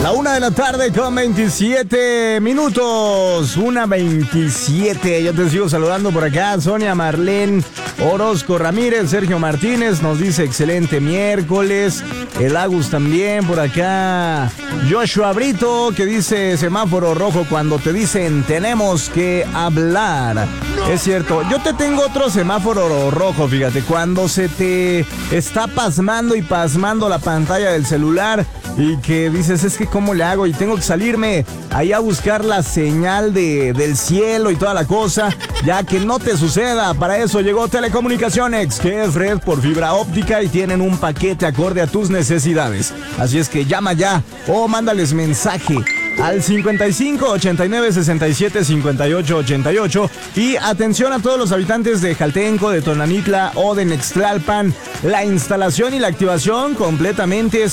La 1 de la tarde con 27 minutos. 1:27. Yo te sigo saludando por acá. Sonia Marlene Orozco Ramírez, Sergio Martínez nos dice excelente miércoles. El Agus también por acá. Joshua Brito que dice semáforo rojo cuando te dicen tenemos que hablar. Es cierto, yo te tengo otro semáforo rojo, fíjate, cuando se te está pasmando y pasmando la pantalla del celular y que dices, es que cómo le hago y tengo que salirme ahí a buscar la señal del cielo y toda la cosa, ya que no te suceda. Para eso llegó Telecomunicaciones, que es red por fibra óptica y tienen un paquete acorde a tus necesidades. Así es que llama ya o mándales mensaje al 55 89 67 58 88. Y atención a todos los habitantes de Jaltenco, de Tonanitla o de Nextlalpan. La instalación y la activación completamente